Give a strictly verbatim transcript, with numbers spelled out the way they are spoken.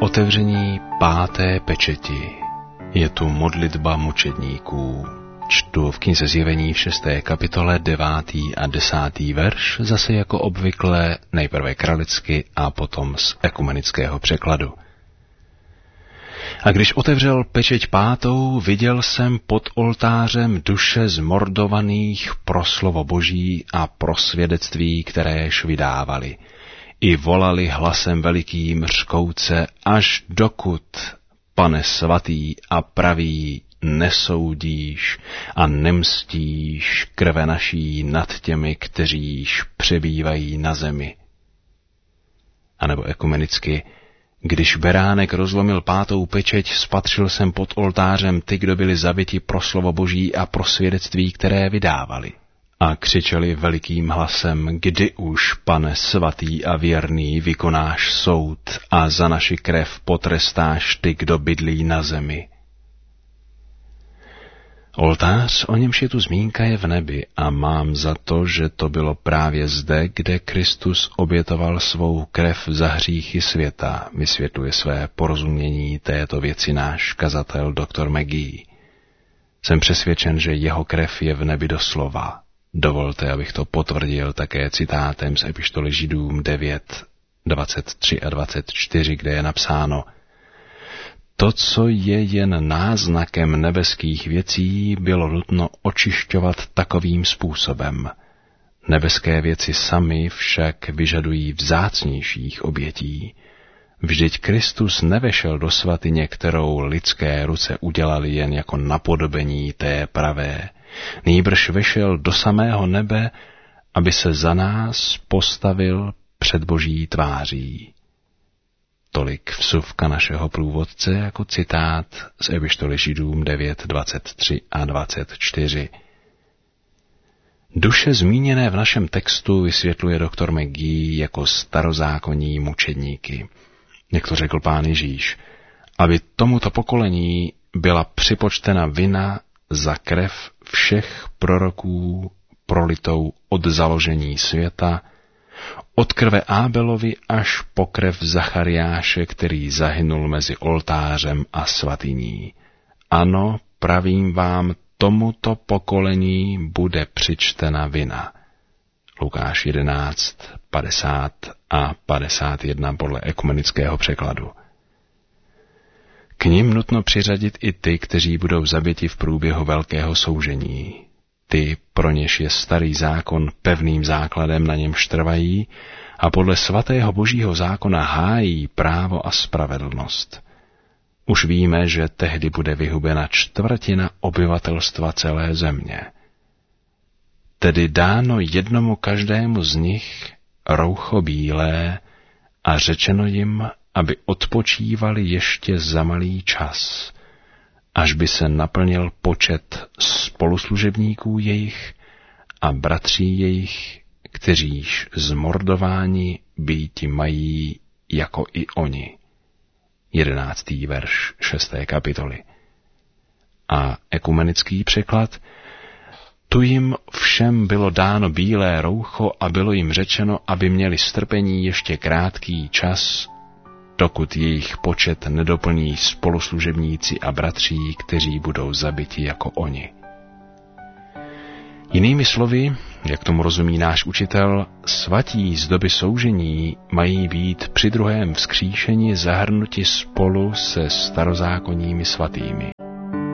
otevření páté pečeti. Je tu modlitba mučedníků. Čtu v knize Zjevení v šesté kapitole devátý a desátý verš, zase jako obvykle nejprve kralicky a potom z ekumenického překladu. A když otevřel pečeť pátou, viděl jsem pod oltářem duše zmordovaných pro slovo Boží a pro svědectví, kteréž vydávali. I volali hlasem velikým řkouce, až dokud, Pane svatý a pravý, nesoudíš a nemstíš krve naší nad těmi, kteříž přebývají na zemi. A nebo ekumenicky, když beránek rozlomil pátou pečeť, spatřil jsem pod oltářem ty, kdo byli zabiti pro slovo Boží a pro svědectví, které vydávali. A křičeli velikým hlasem, kdy už, Pane svatý a věrný, vykonáš soud a za naši krev potrestáš ty, kdo bydlí na zemi. Oltář, o němž je tu zmínka, je v nebi a mám za to, že to bylo právě zde, kde Kristus obětoval svou krev za hříchy světa, vysvětluje své porozumění této věci náš kazatel doktor McGee. Jsem přesvědčen, že jeho krev je v nebi doslova. Dovolte, abych to potvrdil také citátem z epištoly Židům devět, dvacet tři a dvacet čtyři, kde je napsáno: To, co je jen náznakem nebeských věcí, bylo nutno očišťovat takovým způsobem. Nebeské věci samy však vyžadují vzácnějších obětí. Vždyť Kristus nevešel do svatyně, kterou lidské ruce udělali jen jako napodobení té pravé. Nýbrž vešel do samého nebe, aby se za nás postavil před Boží tváří. Tolik vsuvka našeho průvodce jako citát z epištoly Židům devět, dvacet tři a dvacet čtyři. Duše zmíněné v našem textu vysvětluje doktor McGee jako starozákonní mučedníky. Jak to řekl Pán Ježíš, aby tomuto pokolení byla připočtena vina za krev všech proroků prolitou od založení světa, od krve Ábelovi až po krev Zachariáše, který zahynul mezi oltářem a svatyní. Ano, pravím vám, tomuto pokolení bude přičtena vina. Lukáš jedenáct, padesát a padesát jedna podle ekumenického překladu. K nim nutno přiřadit i ty, kteří budou zabiti v průběhu velkého soužení. Ty, pro něž je starý zákon pevným základem, na němž trvají a podle svatého Božího zákona hájí právo a spravedlnost. Už víme, že tehdy bude vyhubena čtvrtina obyvatelstva celé země. Tedy dáno jednomu každému z nich roucho bílé a řečeno jim, aby odpočívali ještě za malý čas, až by se naplnil počet spoluslužebníků jejich a bratří jejich, kteříž zmordováni býti mají jako i oni. Jedenáctý verš šesté kapitoly. A ekumenický překlad: Tu jim všem bylo dáno bílé roucho a bylo jim řečeno, aby měli strpení ještě krátký čas, dokud jejich počet nedoplní spoluslužebníci a bratří, kteří budou zabiti jako oni. Jinými slovy, jak tomu rozumí náš učitel, svatí z doby soužení mají být při druhém vzkříšení zahrnuti spolu se starozákonními svatými.